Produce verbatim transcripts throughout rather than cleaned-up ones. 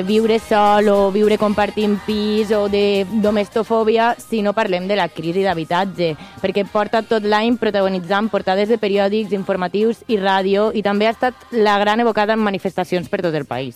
viure sol o viure compartint pis o de domestofòbia si no parlem de la crisi d'habitatge, perquè porta tot l'any protagonitzant portades de periòdics, informatius i ràdio, i també ha estat la gran evocada en manifestacions per tot el país.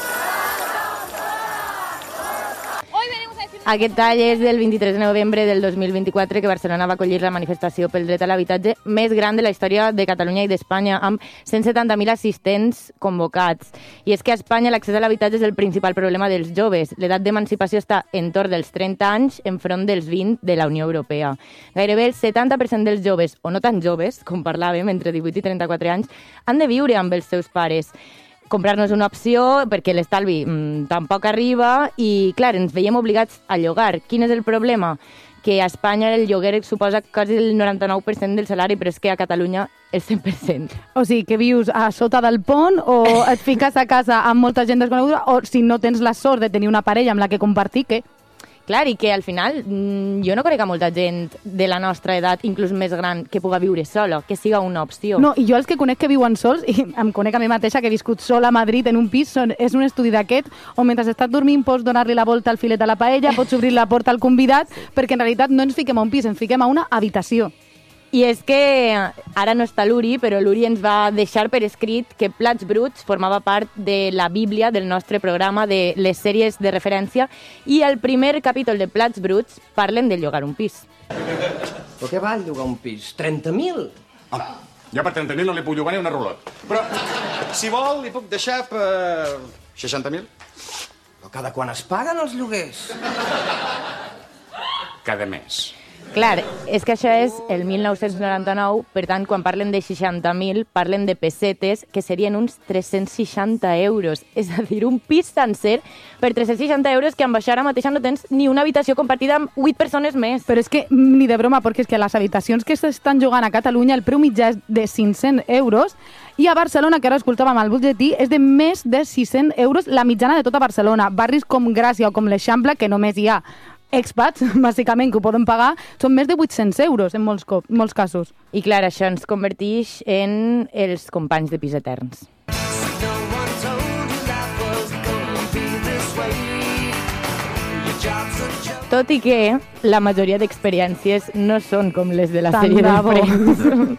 Aquest tall és del vint-i-tres de novembre del dos mil vint-i-quatre, que Barcelona va acollir la manifestació pel dret a l'habitatge més gran de la història de Catalunya i d'Espanya, amb cent setanta mil assistents convocats. I és que a Espanya l'accés a l'habitatge és el principal problema dels joves. L'edat d'emancipació està entorn dels trenta anys enfront dels vint de la Unió Europea. Gairebé el setanta per cent dels joves, o no tan joves, com parlàvem, entre divuit i trenta-quatre anys, han de viure amb els seus pares. Comprar-nos una opció perquè l'estalvi mmm, tampoc arriba i, clar, ens veiem obligats a llogar. Quin és el problema? Que a Espanya el lloguer suposa quasi el noranta-nou per cent del salari, però és que a Catalunya el cent per cent. O sigui, que vius a sota del pont o et fiques a casa amb molta gent desconeguda, o si no tens la sort de tenir una parella amb la que compartir, què? Clar, i que al final jo no conec a molta gent de la nostra edat, inclús més gran, que puga viure sola, que siga una opció. No, i jo els que conec que viuen sols, i em conec a mi mateixa, que he viscut sola a Madrid en un pis, són, és un estudi d'aquest, on mentre estàs dormint pots donar-li la volta al filet a la paella, pots obrir la porta al convidat, perquè en realitat no ens fiquem a un pis, ens fiquem a una habitació. I és que ara no està l'Uri, però l'Uri ens va deixar per escrit que Plats Bruts formava part de la Bíblia del nostre programa de les sèries de referència, i al primer capítol de Plats Bruts parlen de llogar un pis. Però què val llogar un pis? trenta mil? Home, jo per trenta mil no li puc llogar ni una rulot. Però, si vol, li puc deixar per seixanta mil. Però cada quan es paguen els lloguers? Cada mes. Clar, és que això és el mil nou-cents noranta-nou, per tant, quan parlen de seixanta mil, parlen de pessetes, que serien uns tres-cents seixanta euros. És a dir, un pis sencer per tres-cents seixanta euros, que amb això ara mateix no tens ni una habitació compartida amb vuit persones més. Però és que, ni de broma, perquè és que les habitacions que s'estan jugant a Catalunya, el preu mitjà és de cinc-cents euros, i a Barcelona, que ara escoltàvem el butlletí, és de més de sis-cents euros la mitjana de tota Barcelona. Barris com Gràcia o com l'Eixample, que només hi ha expats, bàsicament, que ho poden pagar, són més de vuit-cents euros en molts, cop, molts casos. I clar, això ens converteix en els companys de pis eterns. Tot i que la majoria d'experiències no són com les de la Tan sèrie bravo. de Friends.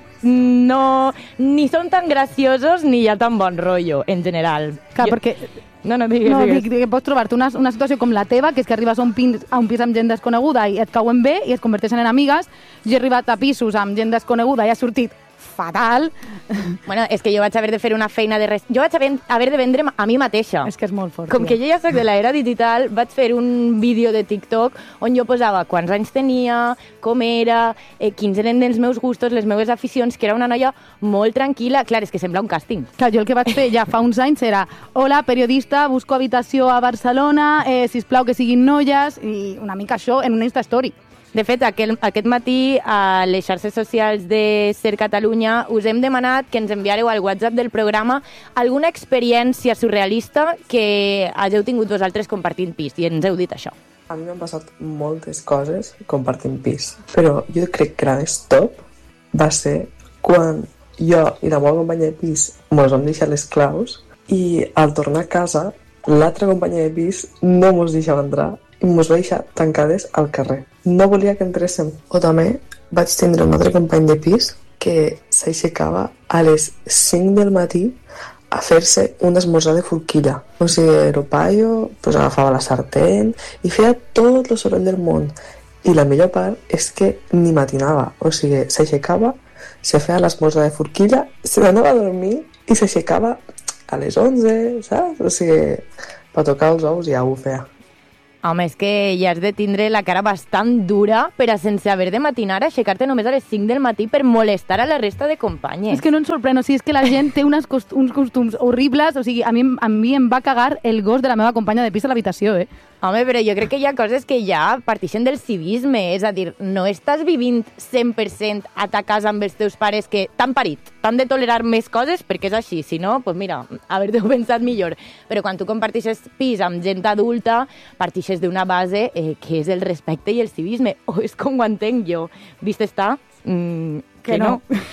No, ni són tan graciosos ni hi ha tan bon rotllo, en general. Clar, Jo... perquè... No, no, digues, No, digues. dic que pots trobar-te una, una situació com la teva, que és que arribes a un, pin, a un pis amb gent desconeguda i et cauen bé i es converteixen en amigues. Jo he arribat a pisos amb gent desconeguda i ha sortit fatal. Bueno, és que jo vaig haver de fer una feina de res... Jo vaig haver, haver de vendre'm a mi mateixa. És que és molt fort. Com que jo ja soc de l'era digital, vaig fer un vídeo de TikTok on jo posava quants anys tenia, com era, eh, quins eren els meus gustos, les meves aficions, que era una noia molt tranquil·la. Clar, és que sembla un càsting. Clar, jo el que vaig fer ja fa uns anys era hola, periodista, busco habitació a Barcelona, eh, sisplau que siguin noies, i una mica això en una Insta Story. De fet, aquel, aquest matí a les xarxes socials de Ser Catalunya us hem demanat que ens enviareu al WhatsApp del programa alguna experiència surrealista que hàgiu tingut vosaltres compartint pis, i ens heu dit això. A mi m'han passat moltes coses compartint pis, però jo crec que la més top va ser quan jo i la meva companya de pis mos vam deixar les claus i al tornar a casa l'altra companya de pis no mos deixava entrar i mos va deixar tancades al carrer. No volia que entréssim. O també vaig tindre un altre company de pis que s'aixecava a les cinc del matí a fer-se un esmorzar de forquilla. O sigui, el paio pues, agafava la sartén i feia tot el soroll del món. I la millor part és que ni matinava. O sigui, s'aixecava, se feia l'esmorzar de forquilla, se n'anava a dormir i s'aixecava a les onze, saps? O sigui, per tocar els ous ja ho feia. Home, és que ja has de tindre la cara bastant dura per a, sense haver de matinar, aixecar-te només a les cinc del matí per molestar a la resta de companyes. És que no ens sorprèn, o sigui, és que la gent té unes cost uns costums horribles, o sigui, a mi, a mi em va cagar el gos de la meva companya de pis a l'habitació, eh? Home, però jo crec que hi ha coses que ja partixen del civisme, és a dir, no estàs vivint cent per cent a ta casa amb els teus pares que t'han parit, t'han de tolerar més coses perquè és així, si no, doncs mira, haver-t'ho pensat millor. Però quan tu compartixes pis amb gent adulta, partixes d'una base eh, que és el respecte i el civisme, o és com ho entenc jo. Vist està? Mm, que, que no. no.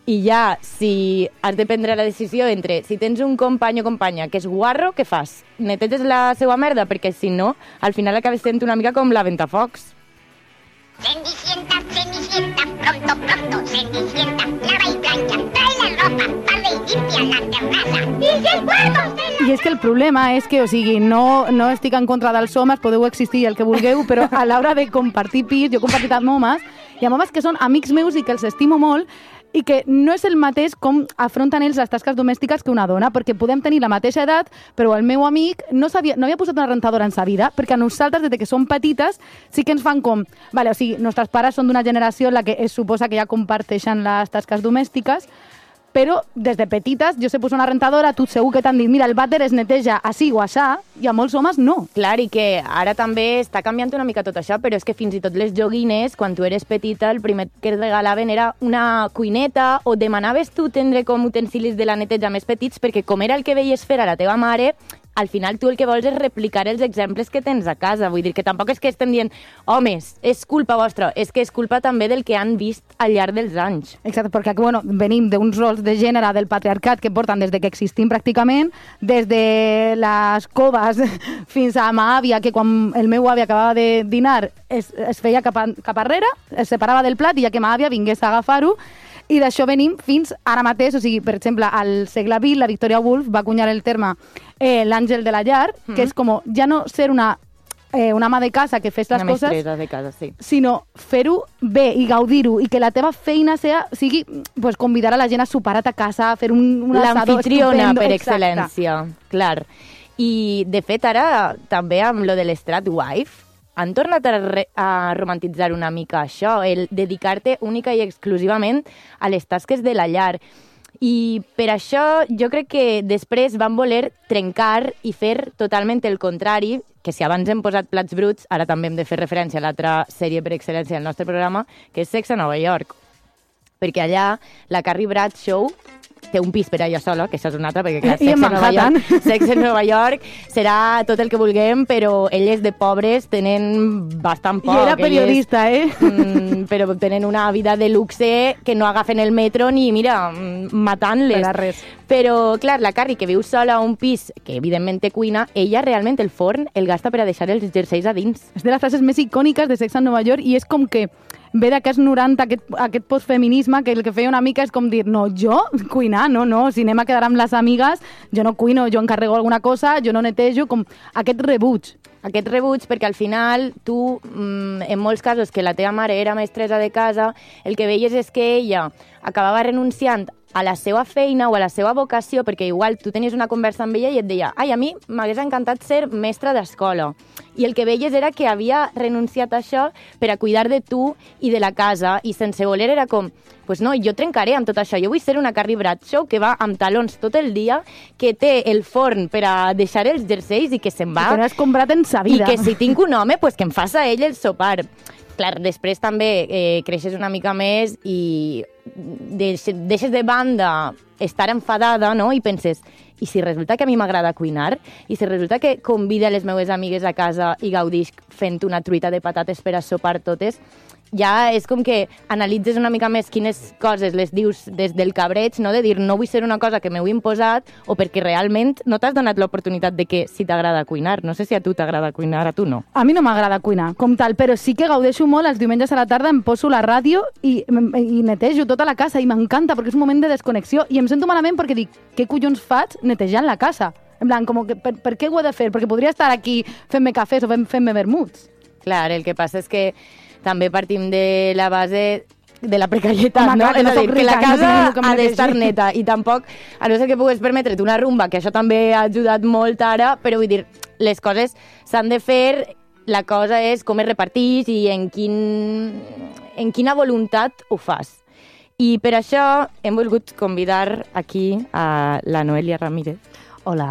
I ja, si has de prendre la decisió entre si tens un company o companya que és guarro, què fas? Neteges la seva merda? Perquè si no, al final acabes sent una mica com la Ventafocs. Cenicienta, Cenicienta, pronto, pronto, Cenicienta, lava y plancha, trae la ropa, barre y limpia la terraza. I si el cuarto se la... I és que el problema és que, o sigui, no, no estic en contra dels homes, podeu existir el que vulgueu, però a l'hora de compartir pis, jo he compartit amb homes, i amb homes que són amics meus i que els estimo molt, i que no és el mateix com afronten ells les tasques domèstiques que una dona, perquè podem tenir la mateixa edat, però el meu amic no, sabia, no havia posat una rentadora en sa vida, perquè a nosaltres, des que som petites, sí que ens fan com... Vale, o sigui, nostres pares són d'una generació en la que es suposa que ja comparteixen les tasques domèstiques, però des de petites jo sé posar una rentadora, tu segur que t'han dit mira, el vàter es neteja així o aixà, i a molts homes no. Clar, i que ara també està canviant una mica tot això, però és que fins i tot les joguines, quan tu eres petita, el primer que et regalaven era una cuineta o demanaves tu tindre com utensilis de la neteja més petits, perquè com era el que veies fer a la teva mare, al final tu el que vols és replicar els exemples que tens a casa. Vull dir que tampoc és que estem dient homes, és culpa vostra, és que és culpa també del que han vist al llarg dels anys. Exacte, perquè bueno, venim d'uns rols de gènere del patriarcat que porten des de que existim pràcticament, des de les coves fins a ma àvia, que quan el meu avi acabava de dinar es, es feia cap, a, cap arrere, es separava del plat i ja que ma àvia vingués a agafar-ho. I d'això venim fins ara mateix, o sigui, per exemple, al segle vint, la Victoria Woolf va acunyar el terme eh, l'àngel de la llar, mm-hmm. que és com ja no ser una, eh, una ama de casa que fes les una coses, mestressa de casa, sí. sinó fer-ho bé i gaudir-ho, i que la teva feina sea, sigui pues, convidar a la gent a sopar a ta casa, fer un, un asado l'anfitriona per exacte. excel·lència, clar. I, de fet, ara, també amb lo de l'estrat wife, han tornat a, re a romantitzar una mica això, el dedicar-te única i exclusivament a les tasques de la llar. I per això jo crec que després van voler trencar i fer totalment el contrari, que si abans hem posat plats bruts, ara també hem de fer referència a l'altra sèrie per excel·lència del nostre programa, que és Sex a Nova York. Perquè allà la Carrie Bradshaw té un pis per ella sola, que això és una altra, perquè clar, Sex en Nova York, Sex en Nova York serà tot el que vulguem, però elles de pobres tenen bastant poc. I era periodista, elles, eh? Mm, però tenen una vida de luxe que no agafen el metro ni, mira, matant-les. Per res. Però, clar, la Carrie, que viu sola a un pis que evidentment té cuina, ella realment el forn el gasta per a deixar els jerseis a dins. És de les frases més icòniques de Sex en Nova York i és com que ve d'aquests noranta, aquest, aquest postfeminisme, que el que feia una mica és com dir, no, jo cuinar, no, no, si anem a quedar amb les amigues, jo no cuino, jo encarrego alguna cosa, jo no netejo, com aquest rebuig. Aquest rebuig, perquè al final tu, mmm, en molts casos que la teva mare era mestressa de casa, el que veies és que ella acabava renunciant a la seva feina o a la seva vocació, perquè igual tu tenies una conversa amb ella i et deia ai, a mi m'hagués encantat ser mestra d'escola. I el que veies era que havia renunciat a això per a cuidar de tu i de la casa, i sense voler era com, pues no, jo trencaré amb tot això, jo vull ser una Carrie Bradshaw que va amb talons tot el dia, que té el forn per a deixar els jerseis i que se'n va. I que no has comprat en sa vida. I que si tinc un home, pues que em faça ell el sopar. Clar, després també eh, creixes una mica més i deixes de banda estar enfadada, no? I penses, i si resulta que a mi m'agrada cuinar? I si resulta que convida les meves amigues a casa i gaudix fent una truita de patates per a sopar totes? Ja és com que analitzes una mica més quines coses les dius des del cabreig, no? De dir, no vull ser una cosa que m'heu imposat, o perquè realment no t'has donat l'oportunitat de que si t'agrada cuinar. No sé si a tu t'agrada cuinar, a tu no. A mi no m'agrada cuinar, com tal, però sí que gaudeixo molt els diumenges a la tarda, em poso la ràdio i, i netejo tota la casa, i m'encanta, perquè és un moment de desconnexió, i em sento malament perquè dic, què collons faig netejant la casa? En plan, com que, per, per què ho he de fer? Perquè podria estar aquí fent-me cafès o fent-me vermuts. Clar, el que passa és que també partim de la base de la precarietat, Home, no? clar, que no és a dir, soc que rica, la casa no ha d'estar neta, i tampoc, a no ser que pugues permetre't una rumba, que això també ha ajudat molt ara, però vull dir, les coses s'han de fer, la cosa és com es repartís i en, quin, en quina voluntat ho fas. I per això hem volgut convidar aquí a la Noelia Ramírez. Hola.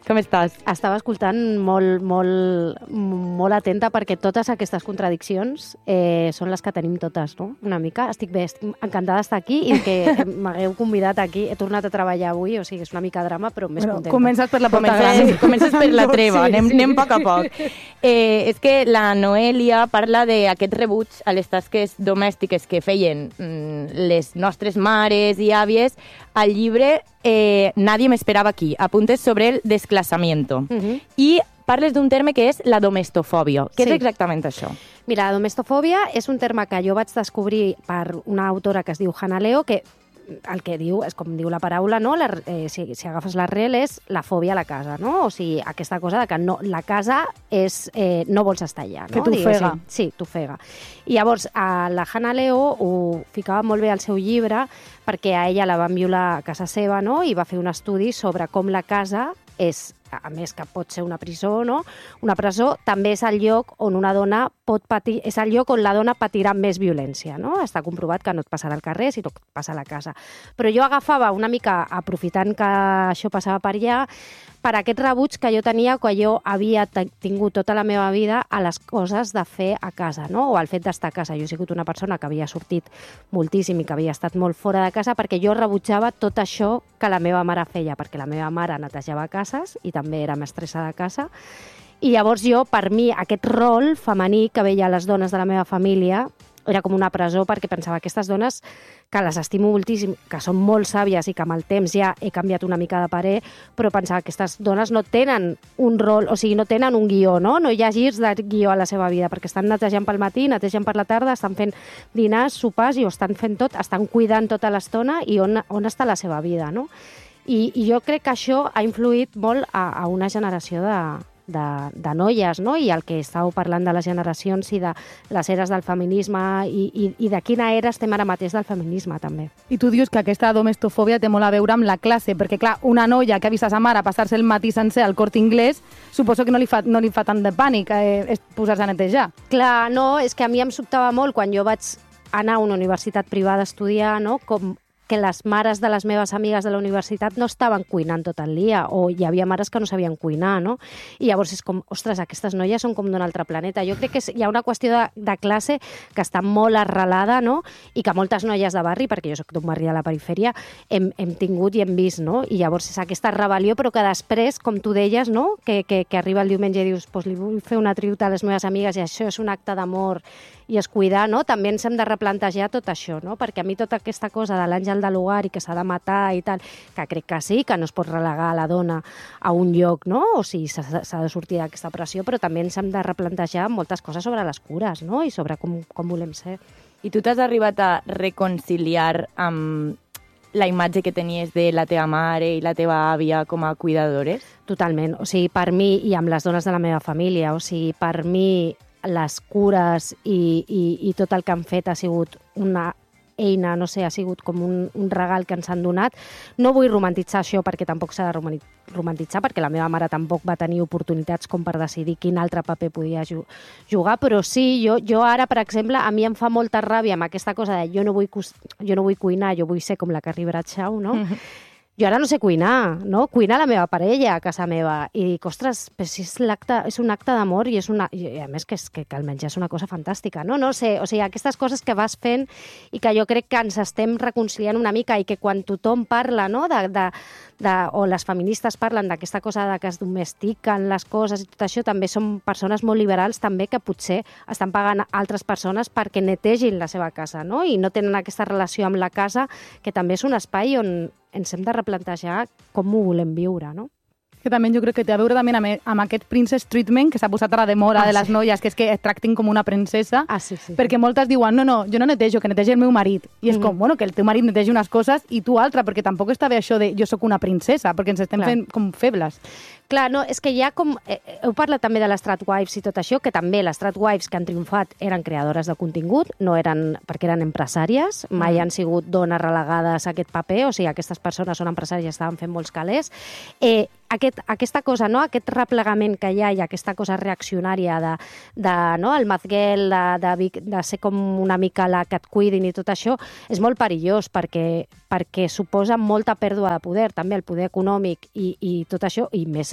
Com estàs? Estava escoltant molt, molt, molt atenta perquè totes aquestes contradiccions eh, són les que tenim totes, no? Una mica. Estic bé, estic encantada d'estar aquí i que m'hagueu convidat aquí. He tornat a treballar avui, o sigui, és una mica drama, però més Bueno, contenta. comences per la porta Comences, gran. comences per la No, treva, sí, anem, sí. anem a poc a poc. Eh, és que la Noelia parla d'aquest rebuig a les tasques domèstiques que feien mm, les nostres mares i àvies al llibre eh, Nadie me esperaba aquí, apuntes sobre el desclasamiento. Mhm. I parles d'un terme que és la domestofòbia. Què Sí. és exactament això? Mira, la domestofòbia és un terme que jo vaig descobrir per una autora que es diu Hannah Leo, que el que diu, és com diu la paraula, no? La, eh, si, si agafes l'arrel és la fòbia a la casa, no? O sigui, aquesta cosa de que no, la casa és, eh, no vols estar allà, no? Que t'ofega. Diguéssim. Sí, t'ofega. I llavors, a la Hannah Leo ho ficava molt bé al seu llibre perquè a ella la van violar a casa seva, no? I va fer un estudi sobre com la casa és, a més que pot ser una presó, no? Una presó també és el lloc on una dona pot patir, és el lloc on la dona patirà més violència, no? Està comprovat que no et passarà al carrer, sinó que et passa a la casa. Però jo agafava una mica, aprofitant que això passava per allà, per aquest rebuig que jo tenia, que jo havia tingut tota la meva vida a les coses de fer a casa, no? O al fet d'estar a casa. Jo he sigut una persona que havia sortit moltíssim i que havia estat molt fora de casa perquè jo rebutjava tot això que la meva mare feia, perquè la meva mare netejava cases i també era mestressa de casa. I llavors jo, per mi, aquest rol femení que veia a les dones de la meva família era com una presó perquè pensava que aquestes dones, que les estimo moltíssim, que són molt sàvies i que amb el temps ja he canviat una mica de parer, però pensava que aquestes dones no tenen un rol, o sigui, no tenen un guió, no? No hi ha girs de guió a la seva vida, perquè estan netejant pel matí, netegen per la tarda, estan fent dinars, sopars i ho estan fent tot, estan cuidant tota l'estona i on, on està la seva vida, no? I, I jo crec que això ha influït molt a, a una generació de, de, de noies, no? I el que estàveu parlant de les generacions i de les eres del feminisme i, i, i de quina era estem ara mateix del feminisme, també. I tu dius que aquesta domestofòbia té molt a veure amb la classe, perquè, clar, una noia que ha vist a sa mare passar-se el matí sencer al Corte Inglés, suposo que no li fa, no li fa tant de pànic eh, posar-se a netejar. Clar, no, és que a mi em sobtava molt quan jo vaig anar a una universitat privada a estudiar, no?, com que les mares de les meves amigues de la universitat no estaven cuinant tot el dia, o hi havia mares que no sabien cuinar, no? I llavors és com, ostres, aquestes noies són com d'un altre planeta. Jo crec que hi ha una qüestió de, de classe que està molt arrelada, no? I que moltes noies de barri, perquè jo soc d'un barri de la perifèria, hem, hem tingut i hem vist, no? I llavors és aquesta rebel·lió, però que després, com tu deies, no? Que, que, que arriba el diumenge i dius, pues li vull fer una tributa a les meves amigues i això és un acte d'amor i es cuidar, no? També ens hem de replantejar tot això, no? Perquè a mi tota aquesta cosa de l'àngel de l'hogar i que s'ha de matar i tal, que crec que sí, que no es pot relegar la dona a un lloc, no? O sigui, s'ha de sortir d'aquesta pressió, però també ens hem de replantejar moltes coses sobre les cures, no? I sobre com, com volem ser. I tu t'has arribat a reconciliar amb la imatge que tenies de la teva mare i la teva àvia com a cuidadores? Totalment. O sigui, per mi i amb les dones de la meva família, o sigui, per mi les cures i, i, i tot el que han fet ha sigut una eina, no sé, ha sigut com un, un regal que ens han donat. No vull romantitzar això perquè tampoc s'ha de romantitzar, perquè la meva mare tampoc va tenir oportunitats com per decidir quin altre paper podia jugar, però sí, jo, jo ara, per exemple, a mi em fa molta ràbia amb aquesta cosa de jo no vull, jo no vull cuinar, jo vull ser com la Carrie Bradshaw, no? Mm-hmm. Jo ara no sé cuinar, no? Cuina la meva parella a casa meva. I dic, ostres, però si és, és un acte d'amor i és una... I a més que, és, que, que el menjar és una cosa fantàstica, no? No sé, o sigui, aquestes coses que vas fent i que jo crec que ens estem reconciliant una mica i que quan tothom parla, no?, de, de, de, o les feministes parlen d'aquesta cosa de que es domestiquen les coses i tot això, també són persones molt liberals també que potser estan pagant altres persones perquè netegin la seva casa, no? I no tenen aquesta relació amb la casa, que també és un espai on ens hem de replantejar com ho volem viure, no? Que també jo crec que té a veure també amb, amb aquest princess treatment que s'ha posat ara de moda ah, de les sí. noies, que és que es tractin com una princesa, ah, sí, sí. perquè moltes diuen, no, no, jo no netejo, que netegi el meu marit. I és mm. com, bueno, que el teu marit netegi unes coses i tu altra, perquè tampoc està bé això de jo sóc una princesa, perquè ens estem Clar. fent com febles. Clar, no, és que hi ha com... Eh, heu parlat també de les Stratwives i tot això, que també les Stratwives que han triomfat eren creadores de contingut, no eren perquè eren empresàries, mai mm. han sigut dones relegades a aquest paper, o sigui, aquestes persones són empresàries i estaven fent molts calés. Eh, aquest, aquesta cosa, no?, aquest replegament que hi ha i aquesta cosa reaccionària de, de no?, el Mazguel, de, de, de ser com una mica la que et cuidin i tot això, és molt perillós perquè, perquè suposa molta pèrdua de poder, també el poder econòmic i, i tot això, i més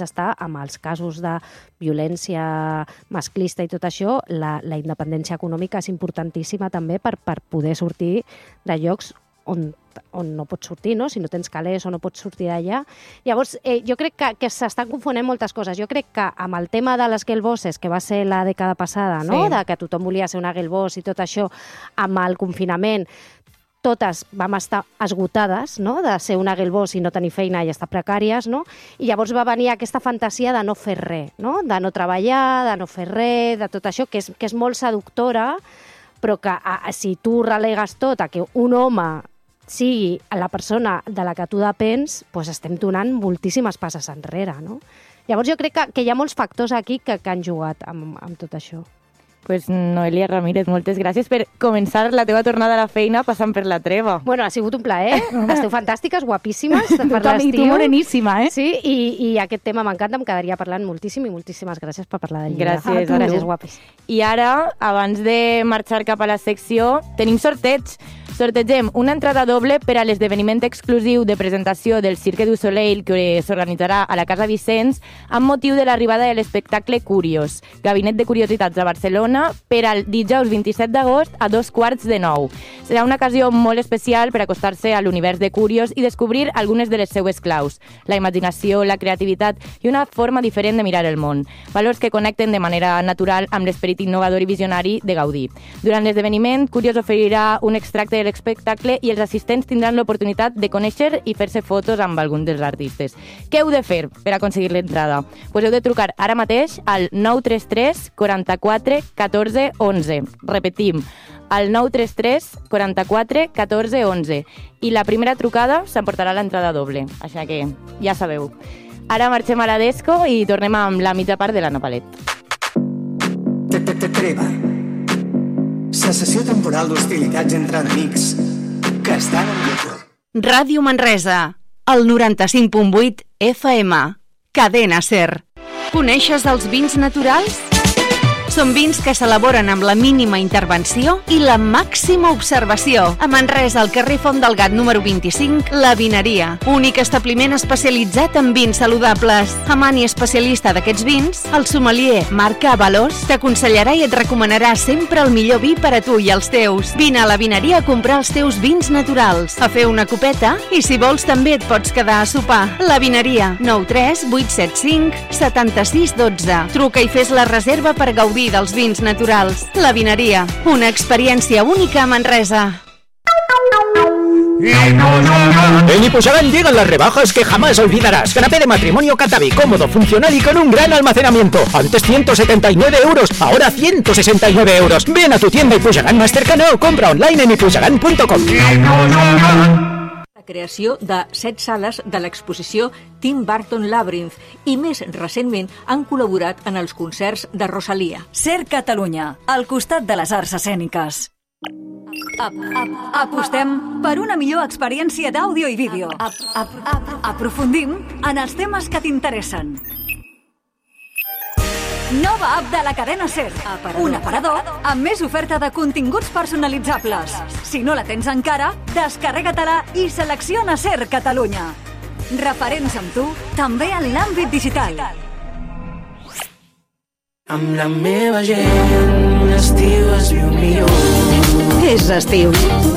està amb els casos de violència masclista i tot això, la, la independència econòmica és importantíssima també per, per poder sortir de llocs on, on no pots sortir, no? Si no tens calés o no pots sortir d'allà. Llavors, eh, jo crec que, que s'estan confonent moltes coses. Jo crec que amb el tema de les girl bosses, que va ser la dècada passada, no? Sí. De que tothom volia ser una girl boss i tot això, amb el confinament, totes vam estar esgotades, no?, de ser una girl boss i no tenir feina i estar precàries, no? I llavors va venir aquesta fantasia de no fer res, no?, de no treballar, de no fer res, de tot això, que és, que és molt seductora, però que a, a, si tu relegues tot a que un home sigui la persona de la que tu depens, doncs estem donant moltíssimes passes enrere, no? Llavors jo crec que, que hi ha molts factors aquí que, que han jugat amb, amb tot això. Pues Noelia Ramírez, moltes gràcies per començar la teva tornada a la feina passant per la treva. Bueno, ha sigut un plaer. Esteu fantàstiques, guapíssimes per l'estiu. I tu moreníssima, eh? Sí, i, i aquest tema m'encanta, em quedaria parlant moltíssim i moltíssimes gràcies per parlar del llibre. Gràcies, ah, gràcies, guapis. I ara, abans de marxar cap a la secció, tenim sorteig. Sortegem una entrada doble per a l'esdeveniment exclusiu de presentació del Cirque du Soleil que s'organitzarà a la Casa Vicenç amb motiu de l'arribada de l'espectacle Curios, Gabinet de Curiositats a Barcelona, per al dijous vint-i-set d'agost a dos quarts de nou. Serà una ocasió molt especial per acostar-se a l'univers de Curios i descobrir algunes de les seues claus, la imaginació, la creativitat i una forma diferent de mirar el món, valors que connecten de manera natural amb l'esperit innovador i visionari de Gaudí. Durant l'esdeveniment, Curios oferirà un extracte de l'espectacle i els assistents tindran l'oportunitat de conèixer i fer-se fotos amb algun dels artistes. Què heu de fer per aconseguir l'entrada? Pues heu de trucar ara mateix al nou tres tres quaranta-quatre catorze onze. Repetim, al nou tres tres quaranta-quatre catorze onze. I la primera trucada s'emportarà l'entrada doble. Així que ja sabeu. Ara marxem a la Desco i tornem amb la mitja part de l'Anna Palet. Treva. Cessació temporal d'hostilitats entre enemics que estan en guerra. Ràdio Manresa, el noranta-cinc punt vuit F M. Cadena Ser. Coneixes els vins naturals? Són vins que s'elaboren amb la mínima intervenció i la màxima observació. A Manresa, al carrer Font del Gat número vint-i-cinc, La Vineria. Únic establiment especialitzat en vins saludables. Amant i especialista d'aquests vins, el sommelier Marc Avalos t'aconsellarà i et recomanarà sempre el millor vi per a tu i els teus. Vine a La Vineria a comprar els teus vins naturals, a fer una copeta i, si vols, també et pots quedar a sopar. La Vineria, nou tres vuit set cinc set sis un dos. Truca i fes la reserva per gaudir dels vins naturals. La Vineria, una experiència única a Manresa. En Ipusagan llegan las rebajas que jamás olvidarás. Canapé de matrimonio Catavi, cómodo, funcional y con un gran almacenamiento. Antes ciento setenta y nueve euros, ahora ciento sesenta y nueve euros. Ven a tu tienda Ipusagan más cercana o compra online en ipusagan punto com. La creació de set sales de l'exposició Tim Burton Labyrinth i més recentment han col·laborat en els concerts de Rosalia. Ser Catalunya, al costat de les arts escèniques. Ap, ap, apostem per una millor experiència d'àudio i vídeo. Ap, ap, ap, aprofundim en els temes que t'interessen. Nova app de la cadena Ser. Un aparador amb més oferta de continguts personalitzables. Si no la tens encara, descarrega-te-la i selecciona Ser Catalunya. Referents amb tu, també en l'àmbit digital. Amb la meva gent, l'estiu es viu millor. És estiu.